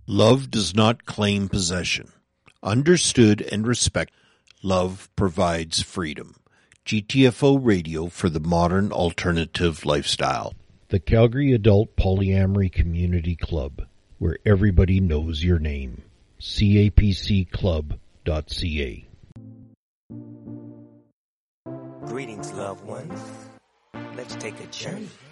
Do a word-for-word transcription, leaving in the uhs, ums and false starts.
Love does not claim possession. Understood and respected, love provides freedom. G T F O Radio for the modern alternative lifestyle. The Calgary Adult Polyamory Community Club, where everybody knows your name. C A P C club dot C A. Greetings, loved ones. Let's take a journey